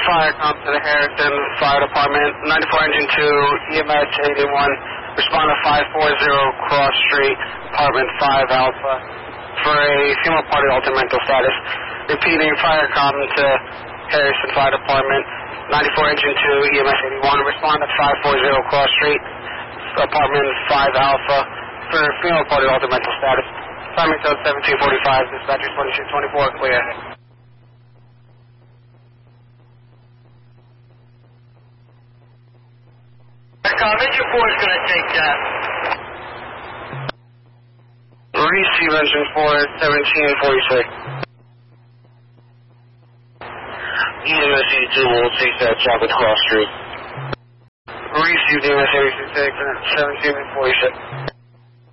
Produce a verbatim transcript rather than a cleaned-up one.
fire come to the Harrison Fire Department, ninety-four Engine two, E M S eighty-one, respond to five forty Cross Street, Apartment five Alpha, for a female party altered mental status. Repeating, fire come to Harrison Fire Department, ninety-four Engine two, E M S eighty-one, respond to five forty Cross Street, Apartment five Alpha, for a female party altered mental status. Time until seventeen forty-five, dispatcher twenty-six twenty-four, clear. Um, engine four is going to take that. Receive engine four, seventeen forty-six. E M S eighty-two will take that Chocolate Cross Street. Receive E M S eighty-six, seventeen forty-six.